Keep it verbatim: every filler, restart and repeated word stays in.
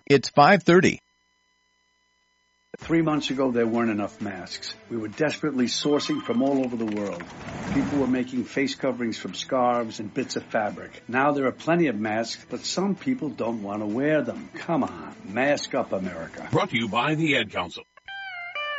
It's five thirty. Three months ago, there weren't enough masks. We were desperately sourcing from all over the world. People were making face coverings from scarves and bits of fabric. Now there are plenty of masks, but some people don't want to wear them. Come on, mask up, America. Brought to you by the Ad Council.